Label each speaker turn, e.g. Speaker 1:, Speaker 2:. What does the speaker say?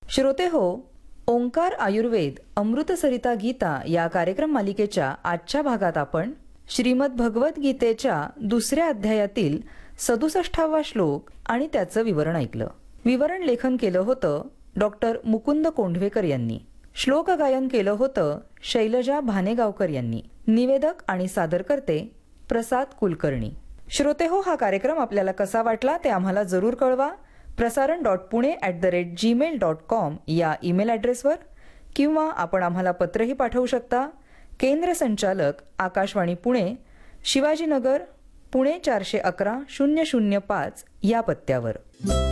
Speaker 1: श्रोते हो, ओंकार आयुर्वेद अमृतसरिता गीता या कार्यक्रम मालिकेच्या आजच्या भागात आपण श्रीमद भगवत गीतेच्या दुसऱ्या अध्यायातील 67वा श्लोक आणि त्याचं विवरण ऐकलं. विवरण लेखन केलं होतं डॉक्टर मुकुंद कोंढवेकर यांनी. श्लोक गायन केलं होतं शैलजा भानेगावकर यांनी. निवेदक आणि सादरकर्ते प्रसाद कुलकर्णी. श्रोते हो, हा कार्यक्रम आपल्याला कसा वाटला ते आम्हाला जरूर कळवा. prasaran.pune@gmail.com या ईमेल ॲड्रेसवर, किंवा आपण आम्हाला पत्रही पाठवू शकता. केंद्र संचालक आकाशवाणी पुणे, शिवाजीनगर, पुणे 411-005 या पत्त्यावर.